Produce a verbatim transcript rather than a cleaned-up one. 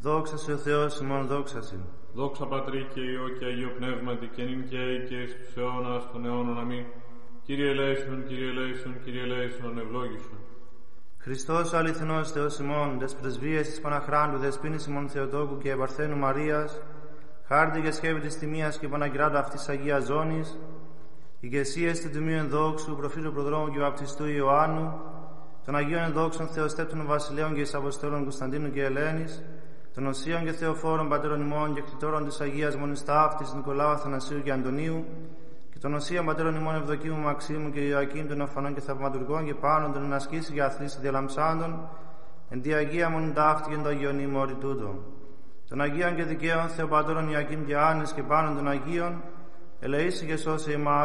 Δόξα σε ο Θεός ημών, δόξα σε. Δόξα Πατρί και Υιό και Αγίο Πνεύματι, και νυν και αεί και εις τους αιώνας των αιώνων. Αμήν. Κύριε ελέησον, Κύριε ελέησον, Κύριε ελέησον, ευλόγησον. Χριστός ο αληθινός Θεός ημών, τες πρεσβείες της Παναχράντου, δεσποίνης ημών Θεοτόκου και Επαρθένου Μαρίας, χάρτη και σκεύη της τιμίας και Παναγγράτα αυτής Αγίας Ζώνης, ηγεσίες του Τιμίου Ενδόξου, προφήτου Προδρόμου και Βαπτιστού Ιωάννου, των Αγίων Ενδόξων Θεοστέπτων Βασιλέων και εις Αποστόλων Κωνσταντίνου και Ελένης, των Οσίων και Θεοφόρων Πατέρων ημών και κτητόρων της Αγίας Μονής Ταύτης Νικολάου, Αθανασίου και Αντωνίου, και των Οσίων Πατέρων ημών Ευδοκίμου, Μαξίμου και Ιωακήμ, των Οφανών και Θαυματουργών και Πάνων, των ενασκήσει και αθλήσει διαλαμψάντων, εν τη Αγία Μονή Ταύτη και εν το Αγίον ημόρι τούτο. Των Αγίων και Δικαίων Θεοπατώρων Ιωακήμ και Άννης και Πάνων των Αγίων, ελεήσει και σώσε ημάς.